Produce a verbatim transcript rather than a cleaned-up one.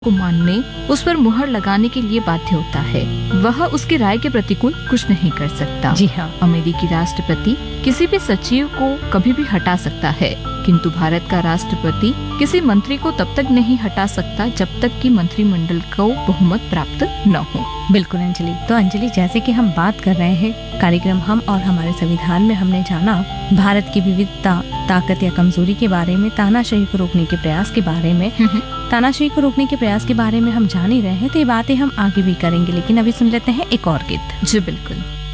को मानने, उस पर मुहर लगाने के लिए बाध्य होता है। वह उसकी राय के प्रतिकूल कुछ नहीं कर सकता। जी हाँ। अमेरिकी राष्ट्रपति किसी भी सचिव को कभी भी हटा सकता है, किंतु भारत का राष्ट्रपति किसी मंत्री को तब तक नहीं हटा सकता जब तक कि मंत्रिमंडल को बहुमत प्राप्त न हो। बिल्कुल अंजलि। तो अंजलि, जैसे कि हम बात कर रहे हैं कार्यक्रम हम और हमारे संविधान में, हमने जाना भारत की विविधता, ताकत या कमजोरी के बारे में, तानाशाही को रोकने के प्रयास के बारे में तानाशाही को रोकने के प्रयास के बारे में हम जान ही रहे हैं। तो ये बातें हम आगे भी करेंगे, लेकिन अभी सुन लेते हैं एक और गीत। जी बिल्कुल।